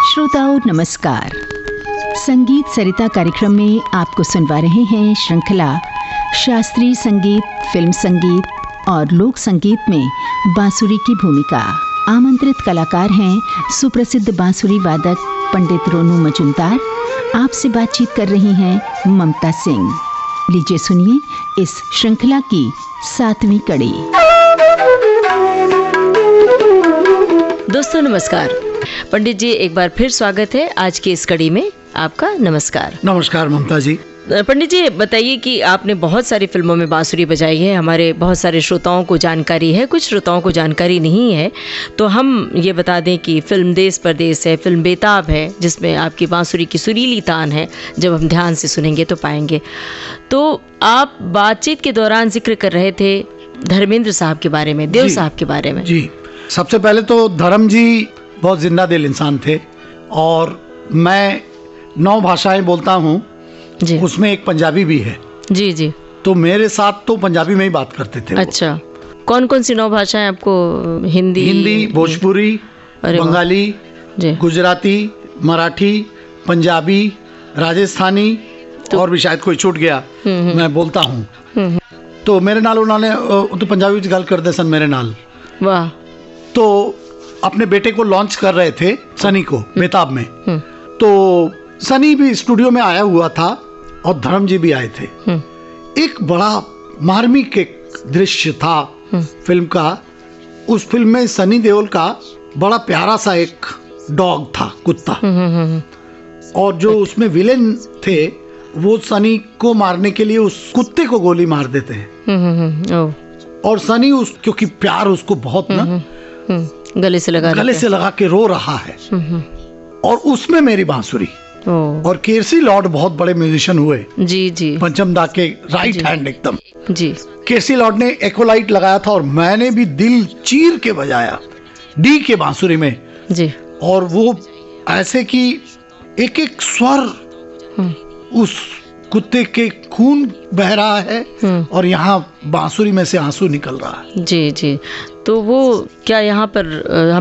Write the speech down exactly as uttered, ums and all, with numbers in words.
श्रोताओं नमस्कार। संगीत सरिता कार्यक्रम में आपको सुनवा रहे हैं श्रृंखला शास्त्रीय संगीत, फिल्म संगीत और लोक संगीत में बांसुरी की भूमिका। आमंत्रित कलाकार हैं सुप्रसिद्ध बांसुरी वादक पंडित रोनू मजूमदार। आपसे बातचीत कर रही हैं ममता सिंह। लीजिए सुनिए इस श्रृंखला की सातवीं कड़ी। दोस्तों नमस्कार। पंडित जी एक बार फिर स्वागत है आज की इस कड़ी में। आपका नमस्कार। नमस्कार ममता जी। पंडित जी बताइए कि आपने बहुत सारी फिल्मों में बांसुरी बजाई है। हमारे बहुत सारे श्रोताओं को जानकारी है, कुछ श्रोताओं को जानकारी नहीं है, तो हम ये बता दें कि फिल्म देश परदेश है, फिल्म बेताब है, जिसमें आपकी बांसुरी की सुरीली तान है। जब हम ध्यान से सुनेंगे तो पाएंगे। तो आप बातचीत के दौरान जिक्र कर रहे थे धर्मेंद्र साहब के बारे में, देव साहब के बारे में। जी, सबसे पहले तो धर्म जी बहुत जिंदा दिल इंसान थे और मैं नौ भाषाएं बोलता हूँ, उसमें एक पंजाबी भी है। जी जी। तो मेरे साथ तो पंजाबी में ही बात करते थे। अच्छा, कौन कौन सी नौ भाषाएं आपको? हिंदी हिंदी भोजपुरी, बंगाली, गुजराती, मराठी, पंजाबी, राजस्थानी तो, और भी शायद कोई छूट गया मैं बोलता हूँ। तो मेरे नाल उन्होंने तो पंजाबी गल करते सन मेरे नाल। वाह। तो अपने बेटे को लॉन्च कर रहे थे, सनी को, बेताब में। तो सनी भी स्टूडियो में आया हुआ था और धर्म जी भी आए थे। एक बड़ा मार्मिक एक दृश्य था फिल्म का। उस फिल्म में सनी देओल का बड़ा प्यारा सा एक डॉग था, कुत्ता, और जो उसमें विलेन थे वो सनी को मारने के लिए उस कुत्ते को गोली मार देते हैं। और सनी उस क्योंकि प्यार उसको बहुत ना गले से लगा गले से लगा के रो रहा है। और उसमें मेरी बांसुरी और केसी लॉर्ड बहुत बड़े म्यूजिशियन हुए। जी जी। पंचम दा के राइट हैंड एकदम। जी। केसी लॉर्ड ने एक्वालाइट लगाया था और मैंने भी दिल चीर के बजाया डी के बांसुरी में। जी। और वो ऐसे कि एक एक स्वर उस कुत्ते के खून बह रहा है और यहाँ बांसुरी में से आंसू निकल रहा है। जी जी। तो वो क्या यहाँ पर